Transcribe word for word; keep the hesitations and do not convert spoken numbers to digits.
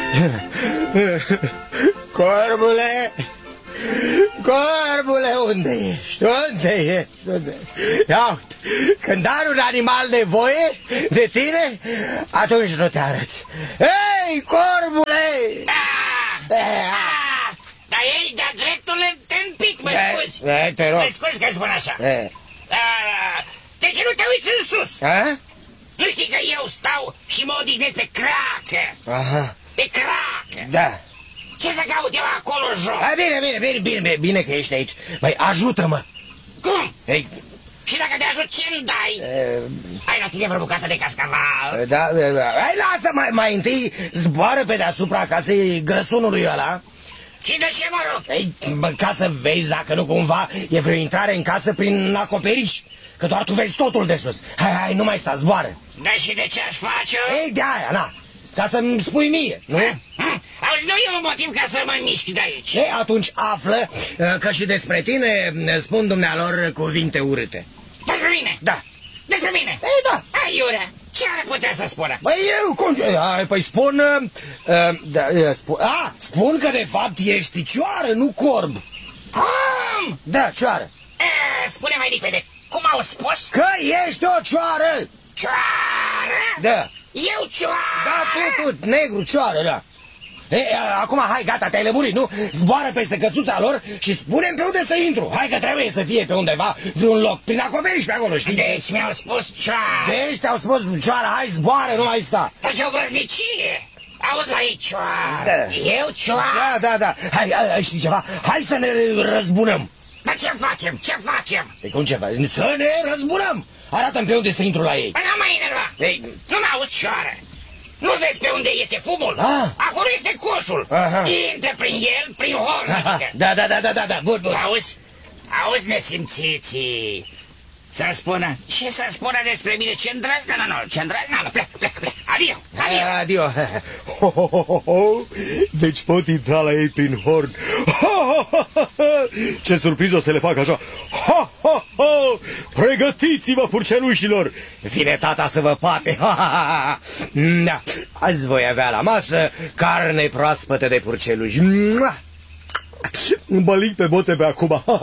Corbule, corbule, unde ești? Unde ești? Unde? Ia uite, când are un animal nevoie de tine, atunci nu te arăți. Ei, corbule! Da! Da! Dar ești de-a dreptul întâmpit, mă scuzi. Te rog. Mă scuzi că spun așa. De ce nu te uiți în sus? A? Nu știi că eu stau și mă odihnesc pe cracă? Aha. Pe cracă? Da. Ce să caut eu acolo jos? A, bine, bine, bine, bine, bine, bine că ești aici. Băi, ajută-mă. Cum? Ei, Și dacă te ajut, ce-mi dai? e, Ai la tine vreo bucată de cascaval? Da, da, da. Hai, lasă, mai, mai întâi zboară pe deasupra casei grăsunului ăla. Și de ce mă rog? Ei, bă, ca să vezi dacă nu cumva e vreo intrare în casă prin acoperiș. Că doar tu vezi totul de sus. Hai, hai, nu mai sta, zboară. Da, și de ce aș face-o? Ei, de aia, na. Ca să-mi spui mie, nu? Auzi, nu e un motiv ca să mă mișc de aici. Ei, atunci află că și despre tine spun dumnealor cuvinte urâte. Despre mine? Da. Despre mine? Ei, da. Aiurea, ce ar putea să spună? Băi, eu, cum... Hai, păi spun... Uh, da, uh, spun... A, spun că de fapt ești cioară, nu corb. Cum? Da, cioară. E, spune mai repede, cum au spus? Că ești o cioară. Cioară? Da. Eu cioară? Da, tu, tu, negru, cioară, da. E, acum, hai, gata, te-ai lămurit, nu? Zboară peste căsuța lor și spune-mi pe unde să intru. Hai că trebuie să fie pe undeva, vreun loc, prin acoperiș pe acolo, știi? Deci mi-au spus cioară. Deci te-au spus cioară, hai, zboară, nu mai sta. Dar ce-o brăznicie. Auzi la ei cioară. Da. Eu cioară. Da, da, da. Hai, hai, știi ceva? Hai să ne răzbunăm. Dar ce facem? Ce facem? Păi cum ce faci? Să ne răzbunăm. Arată-mi pe unde să intru la ei. Păi n-am mai enerva. Ei. Nu mă auzi cioară. Nu vezi pe unde iese fumul? Ah. Acolo este coșul. Aha. Intră prin el, prin horn. Adică. Da, da, da, da, da, da, bun, bun. Auzi? Auzi, nesimțiții. Să-mi spună, ce să spună despre mine? Ce îndrăznă? Nu, nu, ce îndrăznă? Plec, plec, plec. Adio, adio. Adio. Ho, ho, ho, ho, ho. Deci pot intra la ei prin horn. Ho, ho, ho, ho. Ce surpriză o să le fac așa. Ho, ho, ho. Pregătiți-vă, purcelușilor. Vine tata să vă pape. Da. Azi voi avea la masă carne proaspătă de purceluși. Bălic pe bote pe acum.